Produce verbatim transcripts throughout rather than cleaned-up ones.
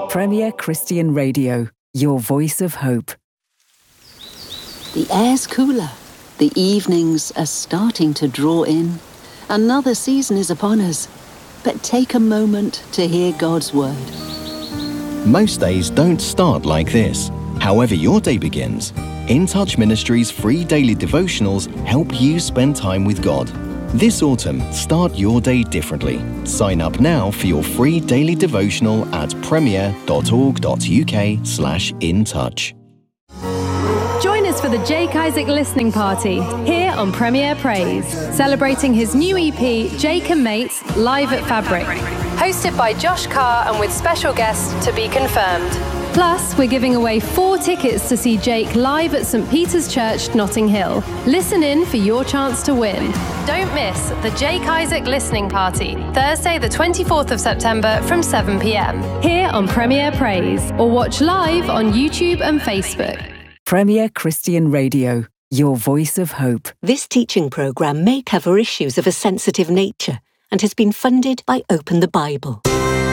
Premier Christian Radio, your voice of hope. The air's cooler. The evenings are starting to draw in. Another season is upon us. But take a moment to hear God's word. Most days don't start like this. However your day begins, In Touch Ministries' free daily devotionals help you spend time with God. This autumn, start your day differently. Sign up now for your free daily devotional at premier.org.uk slash in touch. Join us for the Jake Isaac listening party here on Premier Praise, celebrating his new E P, Jake and Mates, live at Fabric. Hosted by Josh Carr and with special guests to be confirmed. Plus, we're giving away four tickets to see Jake live at St Peter's Church, Notting Hill. Listen in for your chance to win. Don't miss the Jake Isaac listening party, Thursday the twenty-fourth of September from seven p.m. here on Premier Praise, or watch live on YouTube and Facebook. Premier Christian Radio, your voice of hope. This teaching programme may cover issues of a sensitive nature and has been funded by Open the Bible.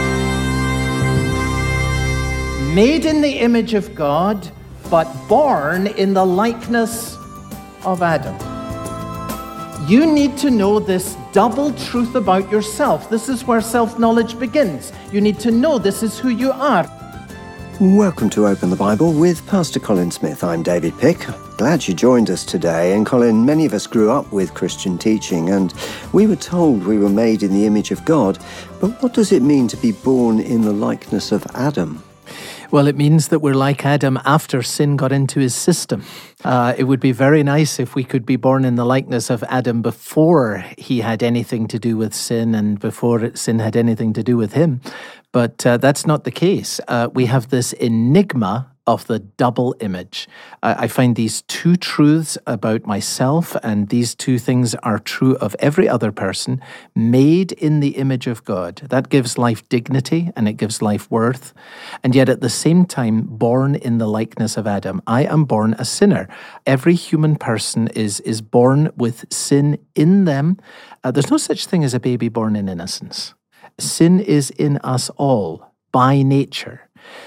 Made in the image of God, but born in the likeness of Adam. You need to know this double truth about yourself. This is where self-knowledge begins. You need to know this is who you are. Welcome to Open the Bible with Pastor Colin Smith. I'm David Pick. Glad you joined us today. And Colin, many of us grew up with Christian teaching and we were told we were made in the image of God. But what does it mean to be born in the likeness of Adam? Well, it means that we're like Adam after sin got into his system. Uh, it would be very nice if we could be born in the likeness of Adam before he had anything to do with sin and before sin had anything to do with him. But uh, that's not the case. Uh, we have this enigma of the double image. Uh, I find these two truths about myself, and these two things are true of every other person, made in the image of God. That gives life dignity and it gives life worth. And yet at the same time, born in the likeness of Adam. I am born a sinner. Every human person is, is born with sin in them. Uh, there's no such thing as a baby born in innocence. Sin is in us all by nature.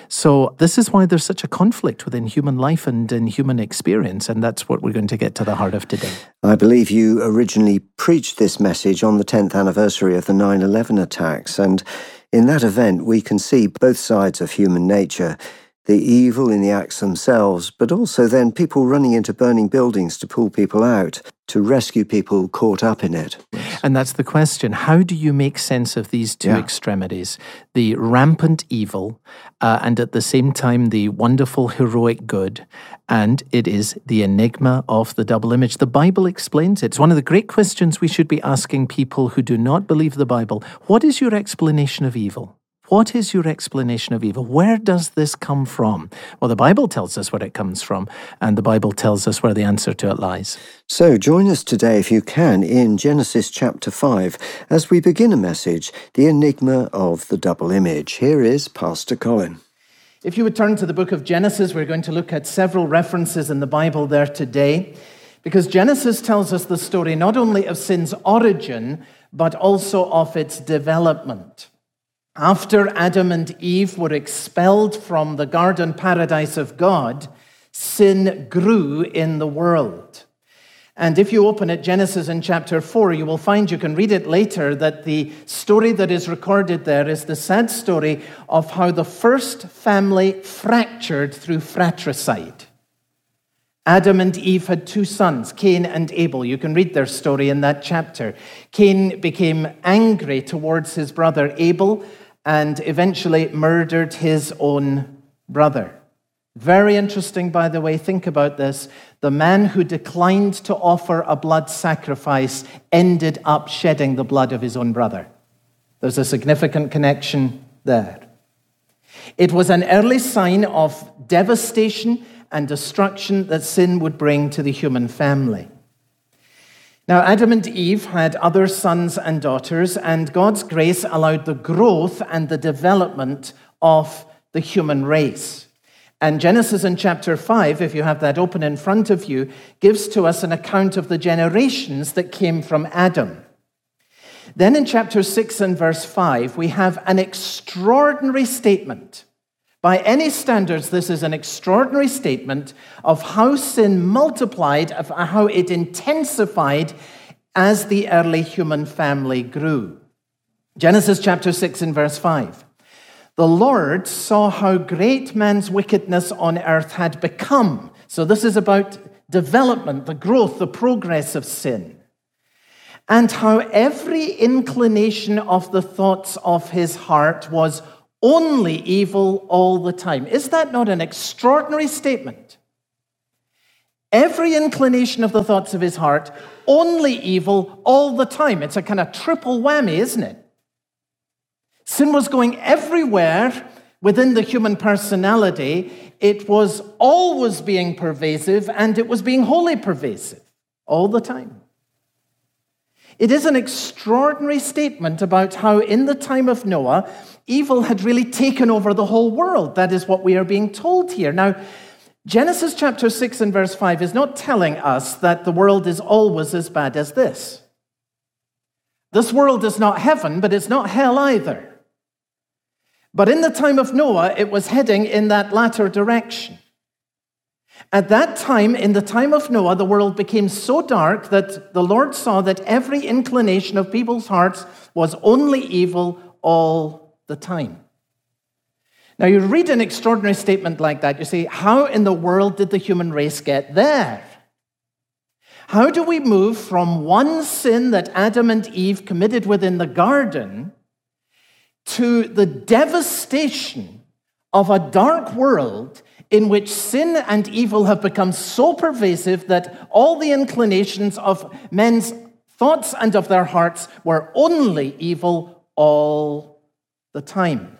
So this is why there's such a conflict within human life and in human experience, and that's what we're going to get to the heart of today. I believe you originally preached this message on the tenth anniversary of the nine eleven attacks, and in that event we can see both sides of human nature, the evil in the acts themselves, but also then people running into burning buildings to pull people out, to rescue people caught up in it. And that's the question. How do you make sense of these two yeah. extremities? The rampant evil, uh, and at the same time, the wonderful, heroic good. And it is the enigma of the double image. The Bible explains it. It's one of the great questions we should be asking people who do not believe the Bible. What is your explanation of evil? What is your explanation of evil? Where does this come from? Well, the Bible tells us where it comes from, and the Bible tells us where the answer to it lies. So join us today, if you can, in Genesis chapter five, as we begin a message, The Enigma of the Double Image. Here is Pastor Colin. If you would turn to the book of Genesis, we're going to look at several references in the Bible there today, because Genesis tells us the story not only of sin's origin, but also of its development. After Adam and Eve were expelled from the garden paradise of God, sin grew in the world. And if you open at Genesis in chapter four, you will find, you can read it later, that the story that is recorded there is the sad story of how the first family fractured through fratricide. Adam and Eve had two sons, Cain and Abel. You can read their story in that chapter. Cain became angry towards his brother Abel and eventually murdered his own brother. Very interesting, by the way. Think about this. The man who declined to offer a blood sacrifice ended up shedding the blood of his own brother. There's a significant connection there. It was an early sign of devastation and destruction that sin would bring to the human family. Now, Adam and Eve had other sons and daughters, and God's grace allowed the growth and the development of the human race. And Genesis in chapter five, if you have that open in front of you, gives to us an account of the generations that came from Adam. Then in chapter six and verse five, we have an extraordinary statement By any standards, this is an extraordinary statement of how sin multiplied, of how it intensified as the early human family grew. Genesis chapter six and verse five. The Lord saw how great man's wickedness on earth had become. So this is about development, the growth, the progress of sin. And how every inclination of the thoughts of his heart was only evil all the time. Is that not an extraordinary statement? Every inclination of the thoughts of his heart, only evil all the time. It's a kind of triple whammy, isn't it? Sin was going everywhere within the human personality. It was always being pervasive, and it was being wholly pervasive all the time. It is an extraordinary statement about how in the time of Noah, evil had really taken over the whole world. That is what we are being told here. Now, Genesis chapter six and verse five is not telling us that the world is always as bad as this. This world is not heaven, but it's not hell either. But in the time of Noah, it was heading in that latter direction. At that time, in the time of Noah, the world became so dark that the Lord saw that every inclination of people's hearts was only evil all the time. Now, you read an extraordinary statement like that, you say, how in the world did the human race get there? How do we move from one sin that Adam and Eve committed within the garden to the devastation of a dark world in which sin and evil have become so pervasive that all the inclinations of men's thoughts and of their hearts were only evil all the time?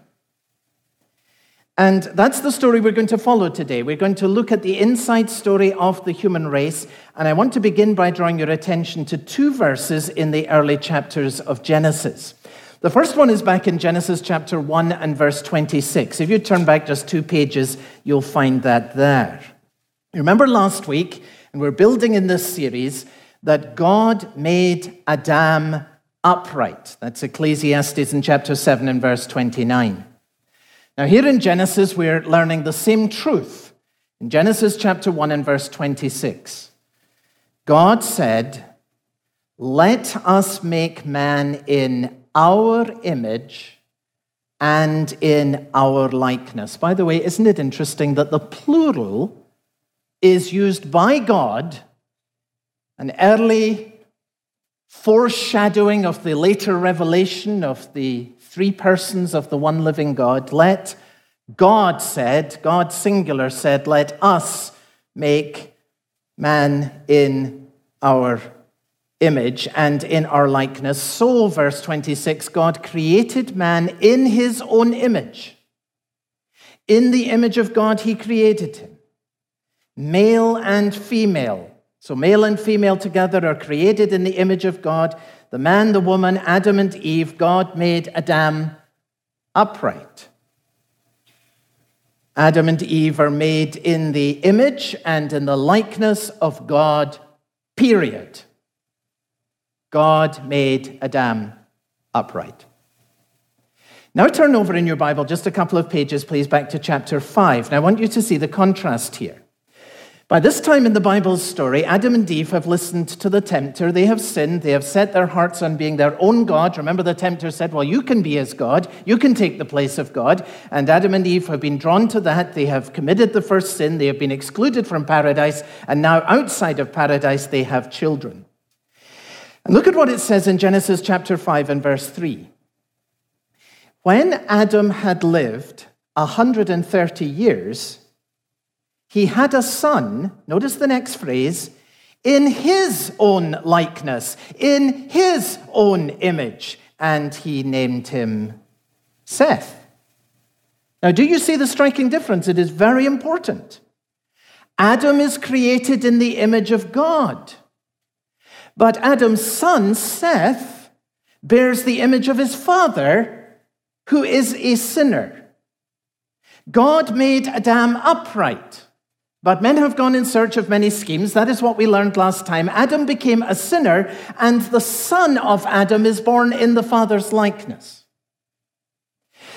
And that's the story we're going to follow today. We're going to look at the inside story of the human race, and I want to begin by drawing your attention to two verses in the early chapters of Genesis. The first one is back in Genesis chapter one and verse twenty-six. If you turn back just two pages, you'll find that there. You remember last week, and we're building in this series, that God made Adam upright. That's Ecclesiastes in chapter seven and verse twenty-nine. Now here in Genesis, we're learning the same truth. In Genesis chapter one and verse twenty-six, God said, "Let us make man in our image and in our likeness." By the way, isn't it interesting that the plural is used by God, an early foreshadowing of the later revelation of the three persons of the one living God? Let God said, God singular said, let us make man in our image and in our likeness. So, verse twenty-six, God created man in his own image. In the image of God, he created him. Male and female. So male and female together are created in the image of God. The man, the woman, Adam and Eve, God made Adam upright. Adam and Eve are made in the image and in the likeness of God, period. God made Adam upright. Now turn over in your Bible just a couple of pages, please, back to chapter five. Now I want you to see the contrast here. By this time in the Bible's story, Adam and Eve have listened to the tempter. They have sinned. They have set their hearts on being their own God. Remember, the tempter said, well, you can be as God. You can take the place of God. And Adam and Eve have been drawn to that. They have committed the first sin. They have been excluded from paradise. And now outside of paradise, they have children. And look at what it says in Genesis chapter five and verse three. When Adam had lived one hundred thirty years, he had a son, notice the next phrase, in his own likeness, in his own image, and he named him Seth. Now, do you see the striking difference? It is very important. Adam is created in the image of God, but Adam's son, Seth, bears the image of his father, who is a sinner. God made Adam upright. But men have gone in search of many schemes. That is what we learned last time. Adam became a sinner, and the son of Adam is born in the father's likeness.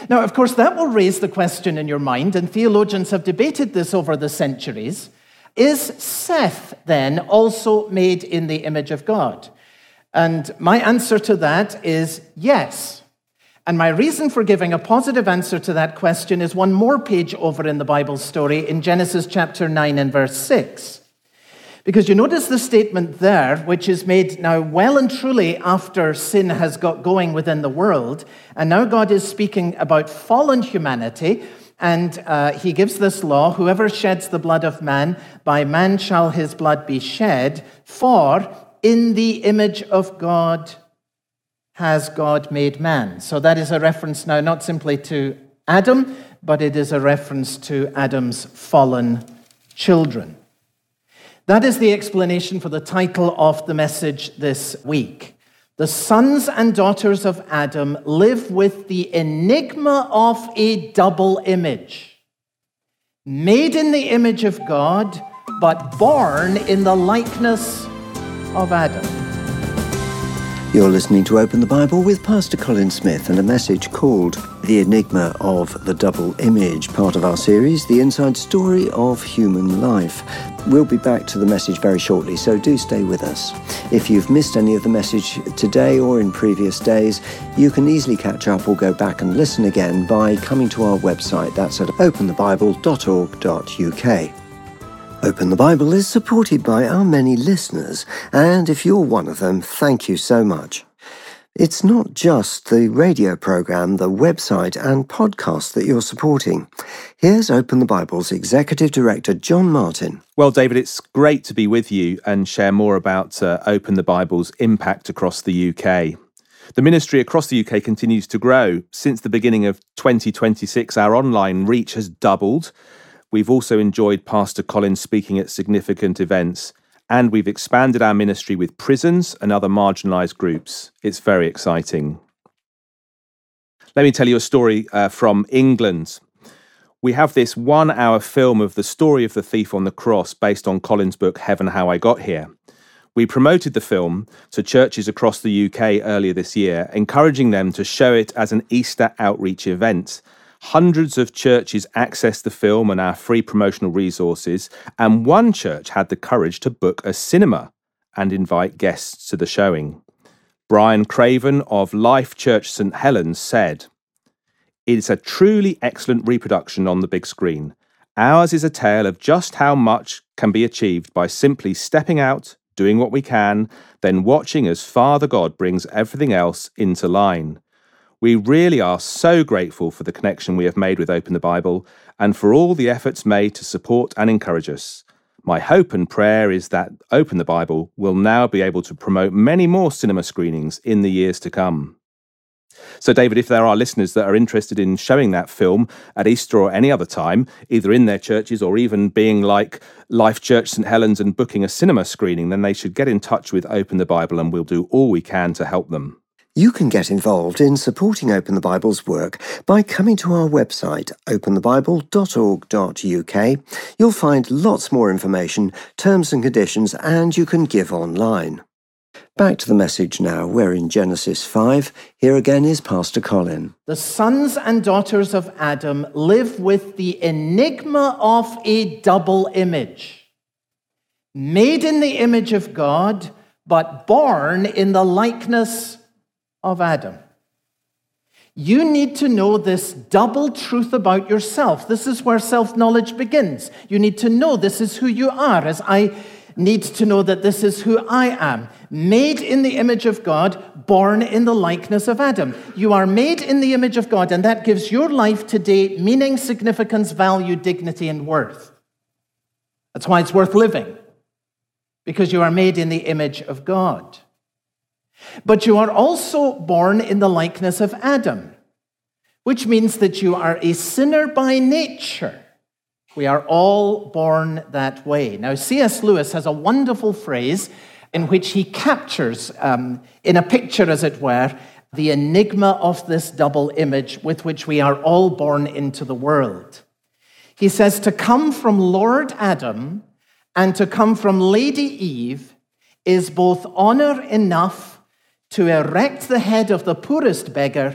Now, of course, that will raise the question in your mind, and theologians have debated this over the centuries. Is Seth then also made in the image of God? And my answer to that is yes. And my reason for giving a positive answer to that question is one more page over in the Bible story in Genesis chapter nine and verse six. Because you notice the statement there, which is made now well and truly after sin has got going within the world. And now God is speaking about fallen humanity. And uh, he gives this law: whoever sheds the blood of man, by man shall his blood be shed. For in the image of God has God made man. So that is a reference now not simply to Adam, but it is a reference to Adam's fallen children. That is the explanation for the title of the message this week. The sons and daughters of Adam live with the enigma of a double image. Made in the image of God, but born in the likeness of Adam. You're listening to Open the Bible with Pastor Colin Smith and a message called The Enigma of the Double Image, part of our series, The Inside Story of Human Life. We'll be back to the message very shortly, so do stay with us. If you've missed any of the message today or in previous days, you can easily catch up or go back and listen again by coming to our website. That's at open the bible dot org dot u k. Open the Bible is supported by our many listeners, and if you're one of them, thank you so much. It's not just the radio program, the website and podcast that you're supporting. Here's Open the Bible's Executive Director, John Martin. Well, David, it's great to be with you and share more about uh, Open the Bible's impact across the U K. The ministry across the U K continues to grow. Since the beginning of twenty twenty-six, our online reach has doubled. We've also enjoyed Pastor Colin speaking at significant events, and we've expanded our ministry with prisons and other marginalised groups. It's very exciting. Let me tell you a story uh, from England. We have this one-hour film of the story of the thief on the cross based on Colin's book, Heaven, How I Got Here. We promoted the film to churches across the U K earlier this year, encouraging them to show it as an Easter outreach event. Hundreds of churches accessed the film and our free promotional resources, and one church had the courage to book a cinema and invite guests to the showing. Brian Craven of Life Church St Helens said, "It's a truly excellent reproduction on the big screen. Ours is a tale of just how much can be achieved by simply stepping out, doing what we can, then watching as Father God brings everything else into line. We really are so grateful for the connection we have made with Open the Bible and for all the efforts made to support and encourage us. My hope and prayer is that Open the Bible will now be able to promote many more cinema screenings in the years to come." So, David, if there are listeners that are interested in showing that film at Easter or any other time, either in their churches or even being like Life Church St Helens and booking a cinema screening, then they should get in touch with Open the Bible and we'll do all we can to help them. You can get involved in supporting Open the Bible's work by coming to our website, open the bible dot org dot u k. You'll find lots more information, terms and conditions, and you can give online. Back to the message now. We're in Genesis five. Here again is Pastor Colin. The sons and daughters of Adam live with the enigma of a double image. Made in the image of God, but born in the likeness of Adam. You need to know this double truth about yourself. This is where self-knowledge begins. You need to know this is who you are, as I need to know that this is who I am. Made in the image of God, born in the likeness of Adam. You are made in the image of God, and that gives your life today meaning, significance, value, dignity, and worth. That's why it's worth living, because you are made in the image of God. But you are also born in the likeness of Adam, which means that you are a sinner by nature. We are all born that way. Now, C S Lewis has a wonderful phrase in which he captures, um, in a picture as it were, the enigma of this double image with which we are all born into the world. He says, to come from Lord Adam and to come from Lady Eve is both honor enough to erect the head of the poorest beggar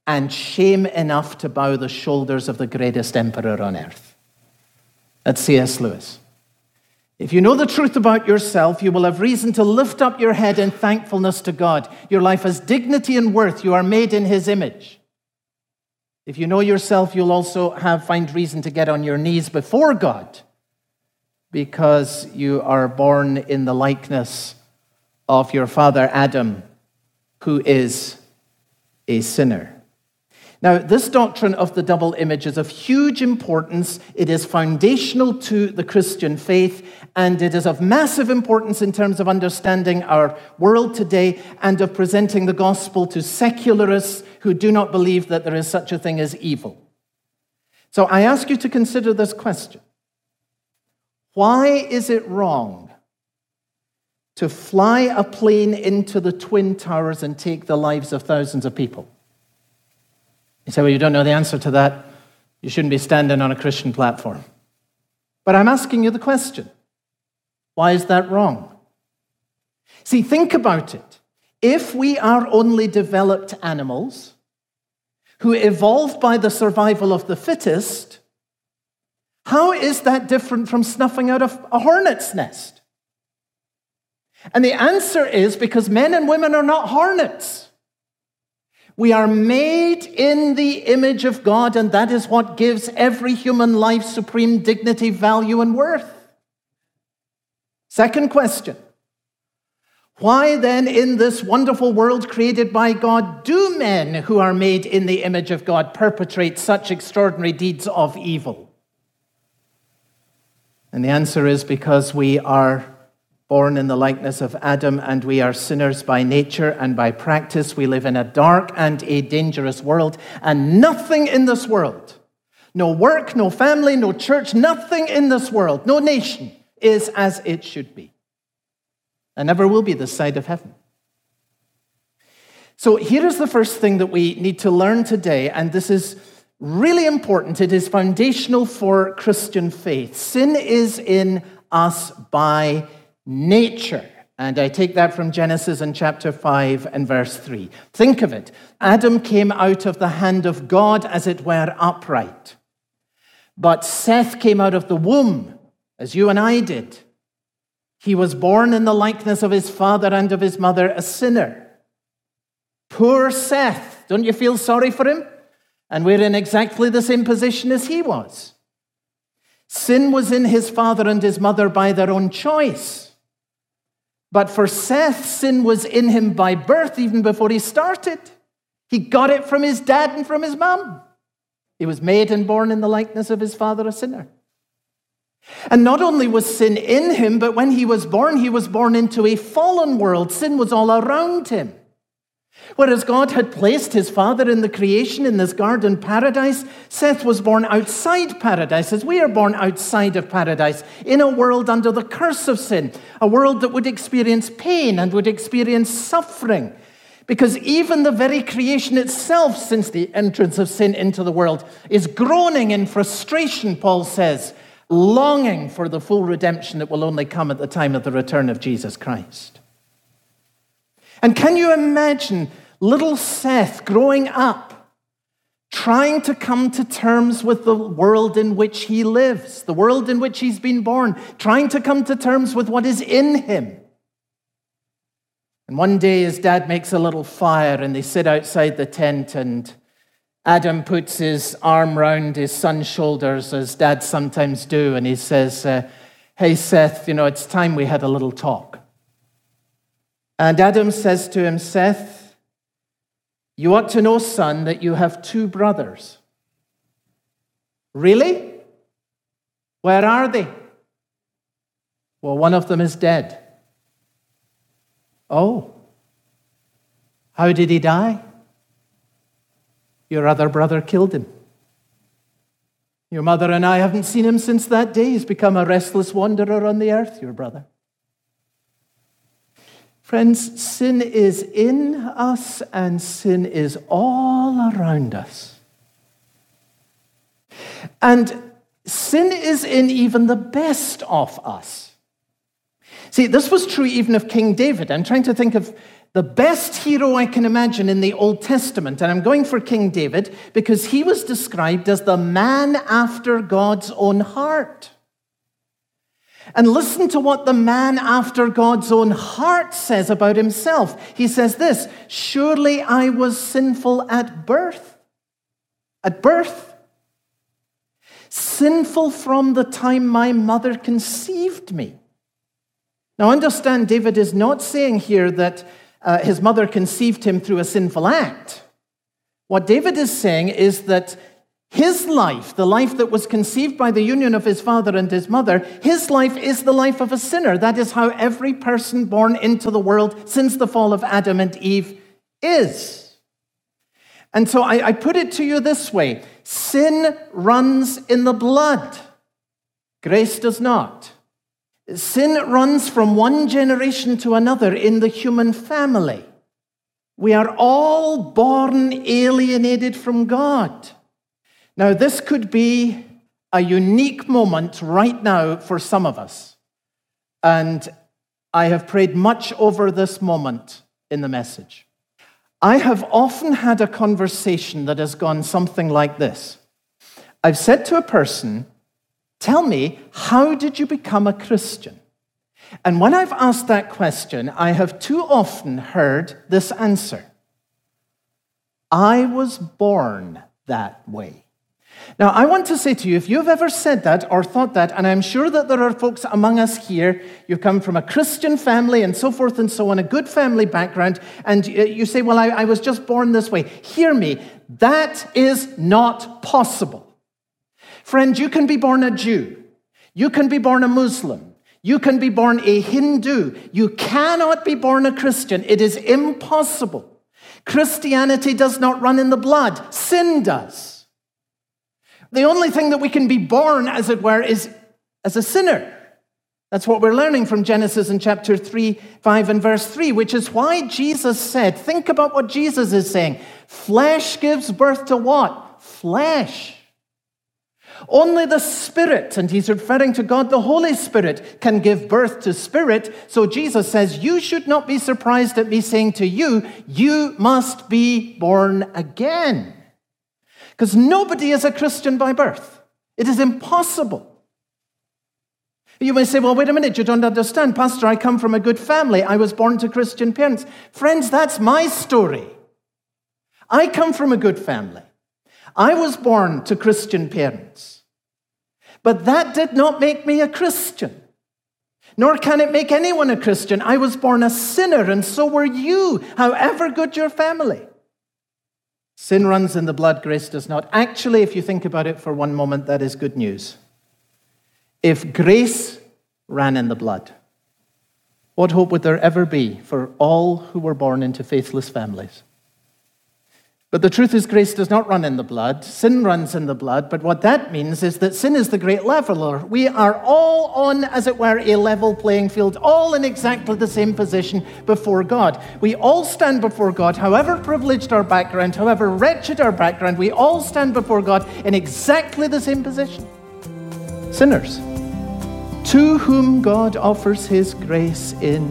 and shame enough to bow the shoulders of the greatest emperor on earth. That's C S Lewis. If you know the truth about yourself, you will have reason to lift up your head in thankfulness to God. Your life has dignity and worth. You are made in his image. If you know yourself, you'll also have find reason to get on your knees before God, because you are born in the likeness of your father Adam, who is a sinner. Now, this doctrine of the double image is of huge importance. It is foundational to the Christian faith, and it is of massive importance in terms of understanding our world today and of presenting the gospel to secularists who do not believe that there is such a thing as evil. So I ask you to consider this question. Why is it wrong to fly a plane into the Twin Towers and take the lives of thousands of people? You say, well, you don't know the answer to that. You shouldn't be standing on a Christian platform. But I'm asking you the question. Why is that wrong? See, think about it. If we are only developed animals who evolved by the survival of the fittest, how is that different from snuffing out a hornet's nest? And the answer is because men and women are not hornets. We are made in the image of God, and that is what gives every human life supreme dignity, value, and worth. Second question. Why then in this wonderful world created by God do men who are made in the image of God perpetrate such extraordinary deeds of evil? And the answer is because we are born in the likeness of Adam, and we are sinners by nature and by practice. We live in a dark and a dangerous world, and nothing in this world, no work, no family, no church, nothing in this world, no nation is as it should be, and never will be this side of heaven. So here is the first thing that we need to learn today, and this is really important. It is foundational for Christian faith. Sin is in us by nature. And I take that from Genesis in chapter five and verse three. Think of it. Adam came out of the hand of God, as it were, upright. But Seth came out of the womb, as you and I did. He was born in the likeness of his father and of his mother, a sinner. Poor Seth. Don't you feel sorry for him? And we're in exactly the same position as he was. Sin was in his father and his mother by their own choice. But for Seth, sin was in him by birth even before he started. He got it from his dad and from his mom. He was made and born in the likeness of his father, a sinner. And not only was sin in him, but when he was born, he was born into a fallen world. Sin was all around him. Whereas God had placed his father in the creation in this garden paradise, Seth was born outside paradise, as we are born outside of paradise, in a world under the curse of sin, a world that would experience pain and would experience suffering. Because even the very creation itself, since the entrance of sin into the world, is groaning in frustration, Paul says, longing for the full redemption that will only come at the time of the return of Jesus Christ. And can you imagine little Seth growing up, trying to come to terms with the world in which he lives, the world in which he's been born, trying to come to terms with what is in him? And one day his dad makes a little fire and they sit outside the tent, and Adam puts his arm round his son's shoulders, as dads sometimes do, and he says, uh, hey Seth, you know, it's time we had a little talk. And Adam says to him, Seth, you ought to know, son, that you have two brothers. Really? Where are they? Well, one of them is dead. Oh, how did he die? Your other brother killed him. Your mother and I haven't seen him since that day. He's become a restless wanderer on the earth, your brother. Friends, sin is in us and sin is all around us. And sin is in even the best of us. See, this was true even of King David. I'm trying to think of the best hero I can imagine in the Old Testament. And I'm going for King David because he was described as the man after God's own heart. And listen to what the man after God's own heart says about himself. He says this, surely I was sinful at birth. At birth. Sinful from the time my mother conceived me. Now understand, David is not saying here that uh, his mother conceived him through a sinful act. What David is saying is that his life, the life that was conceived by the union of his father and his mother, his life is the life of a sinner. That is how every person born into the world since the fall of Adam and Eve is. And so I, I put it to you this way. Sin runs in the blood. Grace does not. Sin runs from one generation to another in the human family. We are all born alienated from God. Now, this could be a unique moment right now for some of us. And I have prayed much over this moment in the message. I have often had a conversation that has gone something like this. I've said to a person, tell me, how did you become a Christian? And when I've asked that question, I have too often heard this answer. I was born that way. Now, I want to say to you, if you've ever said that or thought that, and I'm sure that there are folks among us here, you come from a Christian family and so forth and so on, a good family background, and you say, well, I, I was just born this way. Hear me, that is not possible. Friend, you can be born a Jew. You can be born a Muslim. You can be born a Hindu. You cannot be born a Christian. It is impossible. Christianity does not run in the blood. Sin does. The only thing that we can be born, as it were, is as a sinner. That's what we're learning from Genesis in chapter three, five, and verse three, which is why Jesus said, think about what Jesus is saying. Flesh gives birth to what? Flesh. Only the Spirit, and he's referring to God the Holy Spirit, can give birth to spirit. So Jesus says, you should not be surprised at me saying to you, you must be born again. Because nobody is a Christian by birth. It is impossible. You may say, well, wait a minute, you don't understand. Pastor, I come from a good family. I was born to Christian parents. Friends, that's my story. I come from a good family. I was born to Christian parents. But that did not make me a Christian. Nor can it make anyone a Christian. I was born a sinner, and so were you, however good your family. Sin runs in the blood, grace does not. Actually, if you think about it for one moment, that is good news. If grace ran in the blood, what hope would there ever be for all who were born into faithless families? But the truth is, grace does not run in the blood. Sin runs in the blood. But what that means is that sin is the great leveler. We are all on, as it were, a level playing field, all in exactly the same position before God. We all stand before God, however privileged our background, however wretched our background, we all stand before God in exactly the same position. Sinners, to whom God offers his grace in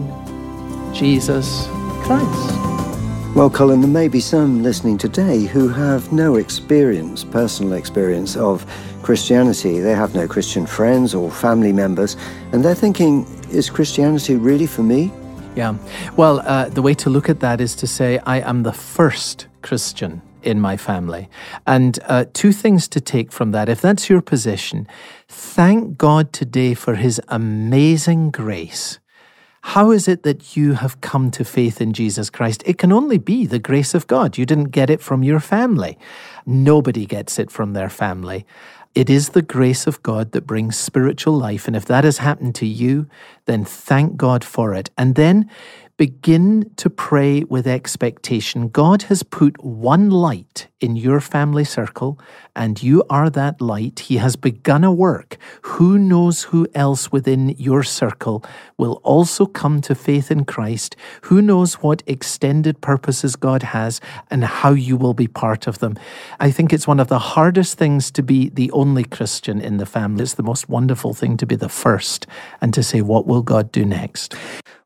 Jesus Christ. Well, Colin, there may be some listening today who have no experience, personal experience of Christianity. They have no Christian friends or family members, and they're thinking, is Christianity really for me? Yeah. Well, uh, the way to look at that is to say, I am the first Christian in my family. And uh, two things to take from that. If that's your position, thank God today for his amazing grace. How is it that you have come to faith in Jesus Christ? It can only be the grace of God. You didn't get it from your family. Nobody gets it from their family. It is the grace of God that brings spiritual life. And if that has happened to you, then thank God for it. And then begin to pray with expectation. God has put one light in your family circle, and you are that light. He has begun a work. Who knows who else within your circle will also come to faith in Christ? Who knows what extended purposes God has and how you will be part of them? I think it's one of the hardest things to be the only Christian in the family. It's the most wonderful thing to be the first and to say, what will God do next?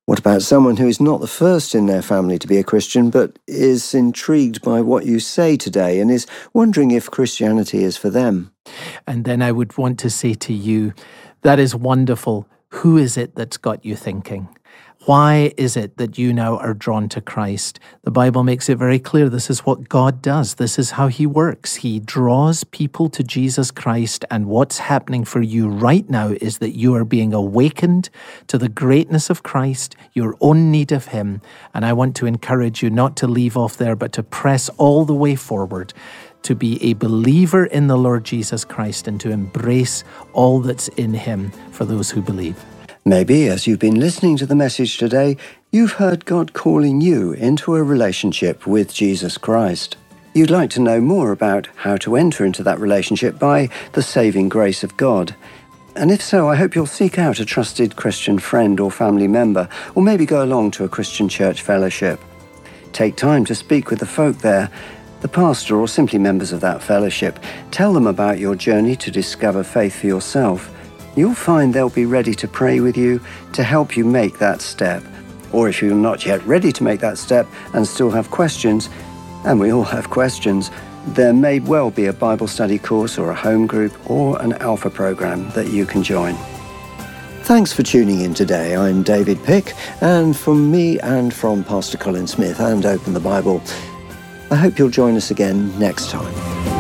What about someone who is not the first in their family to be a Christian, but is intrigued by what you say today and is wondering if Christianity is for them? And then I would want to say to you, that is wonderful. Who is it that's got you thinking? Why is it that you now are drawn to Christ? The Bible makes it very clear this is what God does. This is how he works. He draws people to Jesus Christ, and what's happening for you right now is that you are being awakened to the greatness of Christ, your own need of him, and I want to encourage you not to leave off there, but to press all the way forward, to be a believer in the Lord Jesus Christ and to embrace all that's in him for those who believe. Maybe as you've been listening to the message today, you've heard God calling you into a relationship with Jesus Christ. You'd like to know more about how to enter into that relationship by the saving grace of God. And if so, I hope you'll seek out a trusted Christian friend or family member, or maybe go along to a Christian church fellowship. Take time to speak with the folk there, the pastor or simply members of that fellowship. Tell them about your journey to discover faith for yourself. You'll find they'll be ready to pray with you to help you make that step. Or if you're not yet ready to make that step and still have questions, and we all have questions, there may well be a Bible study course or a home group or an Alpha program that you can join. Thanks for tuning in today. I'm David Pick, and from me and from Pastor Colin Smith and Open the Bible, I hope you'll join us again next time.